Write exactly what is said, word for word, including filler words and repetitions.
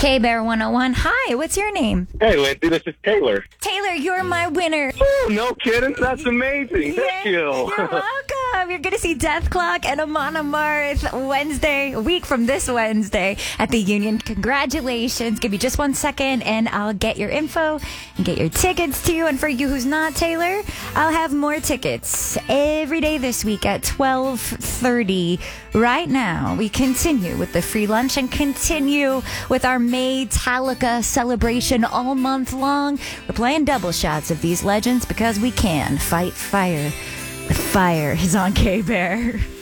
K-Bear one oh one. Hi, what's your name? Hey, Lindsay, this is Taylor. Taylor, you're my winner. Oh, no kidding. That's amazing. Thank you. You're welcome. You're going to see Death Clock and Amon Amarth Wednesday, a week from this Wednesday at the Union. Congratulations. Give me just one second and I'll get your info and get your tickets to you. And for you who's not Taylor, I'll have more tickets every day this week at twelve thirty. Right now, we continue with the free lunch and continue with our Metallica celebration all month long. We're playing double shots of these legends because we can fight fire. The fire is on K-Bear.